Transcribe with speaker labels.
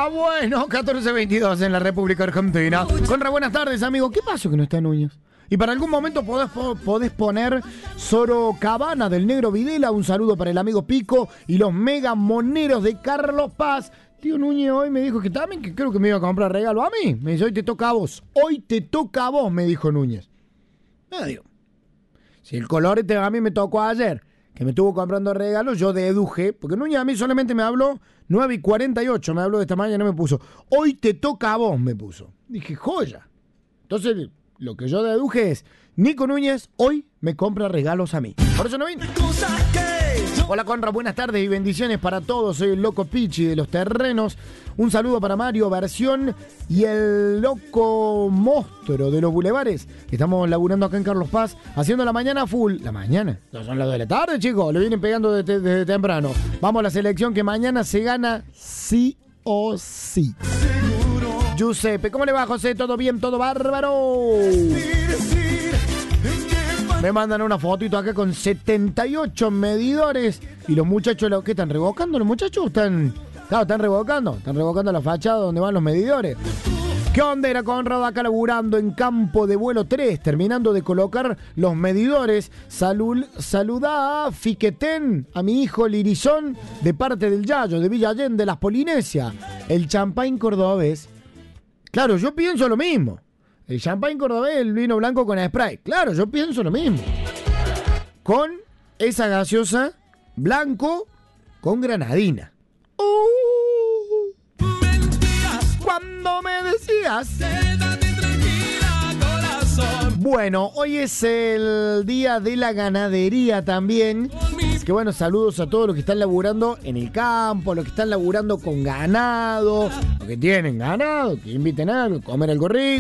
Speaker 1: bueno, 14:22 en la República Argentina. Conra, buenas tardes, amigo. ¿Qué pasó que no está Núñez? Y para algún momento podés poner Sorocabana del Negro Videla. Un saludo para el amigo Pico y los mega moneros de Carlos Paz. Tío Núñez hoy me dijo que también que creo que me iba a comprar regalo a mí. Me dice, hoy te toca a vos. Hoy te toca a vos, me dijo Núñez. Digo, si el colorete a mí me tocó ayer, que me estuvo comprando regalos, yo deduje, porque Núñez a mí solamente me habló 9:48, me habló de esta mañana y no me puso. Hoy te toca a vos, me puso. Dije, joya. Entonces, lo que yo deduje es, Nico Núñez hoy me compra regalos a mí. Por eso no vine. Hola Conra, buenas tardes y bendiciones para todos. Soy el Loco Pichi de los Terrenos. Un saludo para Mario Versión y el Loco Monstruo de los Bulevares. Estamos laburando acá en Carlos Paz, haciendo la mañana full. ¿La mañana? No son las de la tarde, chicos. Le vienen pegando desde temprano. Vamos a la selección que mañana se gana sí o sí. Giuseppe, ¿cómo le va, José? ¿Todo bien? ¿Todo bárbaro? Me mandan una fotito acá con 78 medidores. Y los muchachos, ¿qué están revocando? ¿Los muchachos están revocando? Están revocando la fachada donde van los medidores. ¿Qué onda? Era Conrado acá laburando en Campo de Vuelo 3, terminando de colocar los medidores. Saludá a Fiquetén, a mi hijo Lirizón, de parte del Yayo, de Villa Allende, de las Polinesias. El champagne cordobés. Claro, yo pienso lo mismo. El champagne cordobés, el vino blanco con Sprite. Claro, yo pienso lo mismo. Con esa gaseosa blanco con granadina. Cuando me decías. Quédate tranquila, corazón. Bueno, hoy es el día de la ganadería también. Que bueno, saludos a todos los que están laburando en el campo, los que están laburando con ganado, los que tienen ganado, que inviten a comer algo rico.